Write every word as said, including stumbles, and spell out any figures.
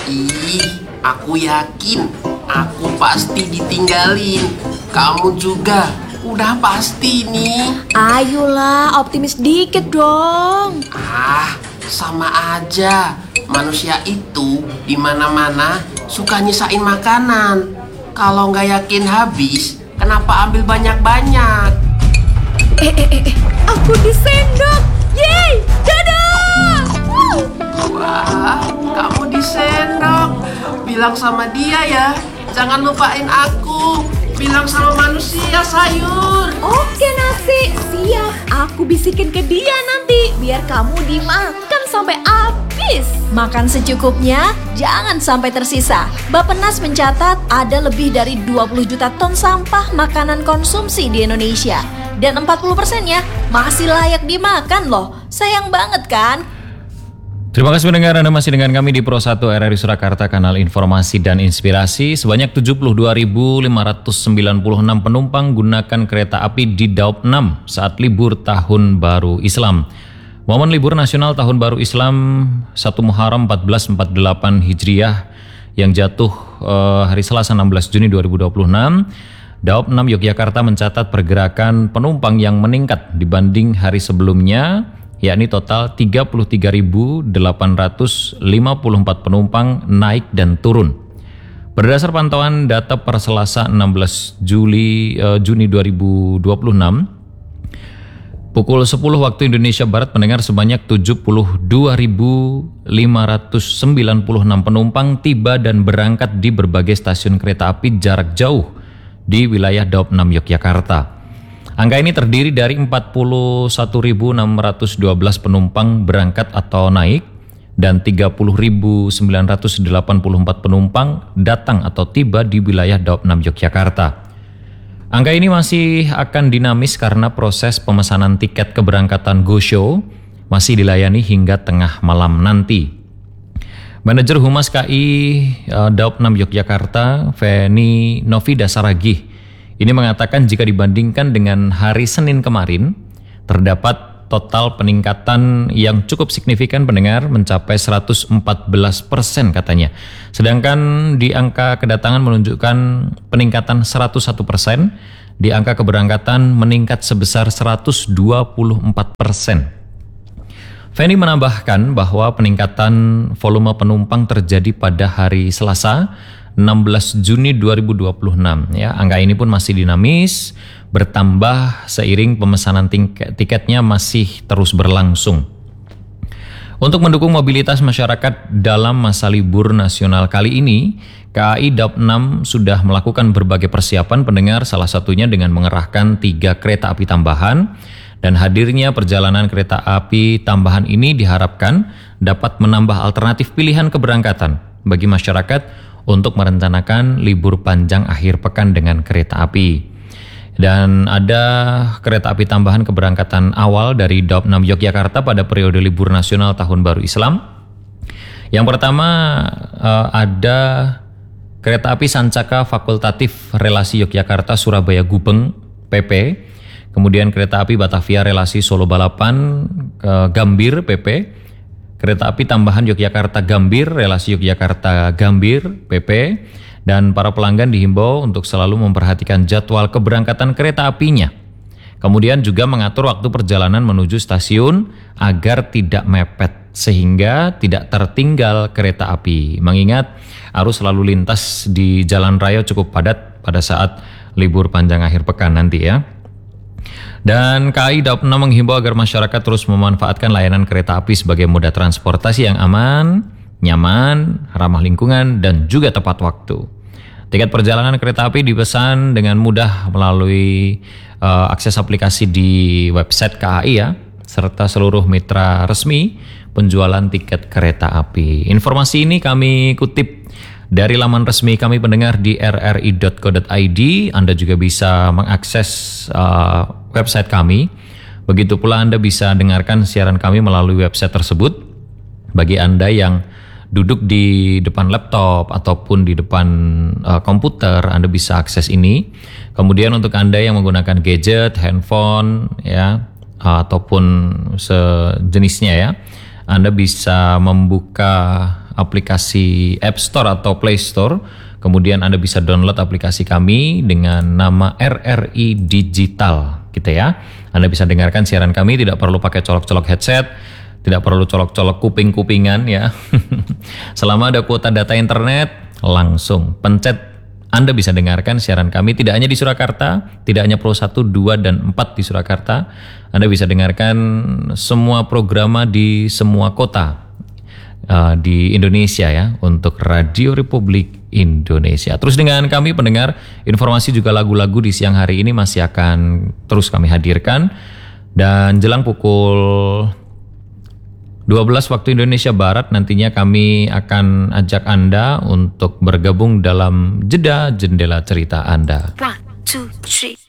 Ih, aku yakin aku pasti ditinggalin. Kamu juga udah pasti nih. Ayolah, optimis dikit dong. Ah, sama aja. Manusia itu di mana-mana suka nyisain makanan. Kalau nggak yakin habis, kenapa ambil banyak-banyak? Eh, eh, eh, eh, aku disendok. Yeay, dadah. Wah, kamu disendok. Bilang sama dia ya, jangan lupain aku. Bilang sama manusia sayur. Oke nasi, siap. Aku bisikin ke dia nanti, biar kamu dimakan sampai habis. Makan secukupnya, jangan sampai tersisa. Bappenas mencatat ada lebih dari dua puluh juta ton sampah makanan konsumsi di Indonesia. Dan empat puluh persennya masih layak dimakan loh. Sayang banget kan? Terima kasih pendengar, Anda masih dengan kami di Pro satu R R I Surakarta, kanal informasi dan inspirasi. Sebanyak tujuh puluh dua ribu lima ratus sembilan puluh enam penumpang gunakan kereta api di Daop enam saat libur Tahun Baru Islam. Momen libur nasional Tahun Baru Islam satu Muharram seribu empat ratus empat puluh delapan Hijriah yang jatuh eh, hari Selasa enam belas Juni dua ribu dua puluh enam, Daop enam Yogyakarta mencatat pergerakan penumpang yang meningkat dibanding hari sebelumnya, yakni total tiga puluh tiga ribu delapan ratus lima puluh empat penumpang naik dan turun. Berdasar pantauan data per Selasa enam belas Juli uh, Juni dua ribu dua puluh enam, pukul sepuluh waktu Indonesia Barat, pendengar, sebanyak tujuh puluh dua ribu lima ratus sembilan puluh enam penumpang tiba dan berangkat di berbagai stasiun kereta api jarak jauh di wilayah Daop enam Yogyakarta. Angka ini terdiri dari empat puluh satu ribu enam ratus dua belas penumpang berangkat atau naik dan tiga puluh ribu sembilan ratus delapan puluh empat penumpang datang atau tiba di wilayah Daop enam Yogyakarta. Angka ini masih akan dinamis karena proses pemesanan tiket keberangkatan Go Show masih dilayani hingga tengah malam nanti. Manajer Humas K I uh, Daop enam Yogyakarta, Feni Novida Saragih, ini mengatakan jika dibandingkan dengan hari Senin kemarin, terdapat total peningkatan yang cukup signifikan, pendengar, mencapai seratus empat belas persen katanya. Sedangkan di angka kedatangan menunjukkan peningkatan seratus satu persen, di angka keberangkatan meningkat sebesar seratus dua puluh empat persen. Feni menambahkan bahwa peningkatan volume penumpang terjadi pada hari Selasa enam belas Juni dua ribu dua puluh enam, ya. Angka ini pun masih dinamis, bertambah seiring pemesanan tiket, tiketnya masih terus berlangsung. Untuk mendukung mobilitas masyarakat dalam masa libur nasional kali ini, K A I Daop enam sudah melakukan berbagai persiapan, pendengar, salah satunya dengan mengerahkan tiga kereta api tambahan, dan hadirnya perjalanan kereta api tambahan ini diharapkan dapat menambah alternatif pilihan keberangkatan bagi masyarakat untuk merencanakan libur panjang akhir pekan dengan kereta api. Dan ada kereta api tambahan keberangkatan awal dari Daop enam Yogyakarta pada periode libur nasional Tahun Baru Islam. Yang pertama uh, ada kereta api Sancaka Fakultatif relasi Yogyakarta Surabaya Gubeng P P. Kemudian kereta api Batavia relasi Solo Balapan uh, Gambir P P. Kereta api tambahan Yogyakarta Gambir relasi Yogyakarta Gambir P P, dan para pelanggan dihimbau untuk selalu memperhatikan jadwal keberangkatan kereta apinya. Kemudian juga mengatur waktu perjalanan menuju stasiun agar tidak mepet sehingga tidak tertinggal kereta api. Mengingat arus lalu lintas di jalan raya cukup padat pada saat libur panjang akhir pekan nanti, ya. Dan K A I Daop enam menghimbau agar masyarakat terus memanfaatkan layanan kereta api sebagai moda transportasi yang aman, nyaman, ramah lingkungan, dan juga tepat waktu. Tiket perjalanan kereta api dipesan dengan mudah melalui uh, akses aplikasi di website K A I, ya, serta seluruh mitra resmi penjualan tiket kereta api. Informasi ini kami kutip dari laman resmi kami, pendengar, di r r i dot co dot i d. Anda juga bisa mengakses uh, website kami. Begitu pula Anda bisa dengarkan siaran kami melalui website tersebut. Bagi Anda yang duduk di depan laptop ataupun di depan uh, komputer, Anda bisa akses ini. Kemudian untuk Anda yang menggunakan gadget, handphone, ya, uh, ataupun sejenisnya, ya, Anda bisa membuka aplikasi App Store atau Play Store. Kemudian Anda bisa download aplikasi kami dengan nama R R I Digital gitu ya. Anda bisa dengarkan siaran kami, tidak perlu pakai colok-colok headset, tidak perlu colok-colok kuping-kupingan ya. Selama ada kuota data internet, langsung pencet Anda bisa dengarkan siaran kami tidak hanya di Surakarta, tidak hanya Pro satu, dua, dan empat di Surakarta. Anda bisa dengarkan semua program di semua kota uh, di Indonesia ya, untuk Radio Republik Indonesia. Terus dengan kami pendengar, informasi juga lagu-lagu di siang hari ini masih akan terus kami hadirkan. Dan jelang pukul dua belas waktu Indonesia Barat nantinya kami akan ajak Anda untuk bergabung dalam jeda jendela cerita Anda. One, two, three.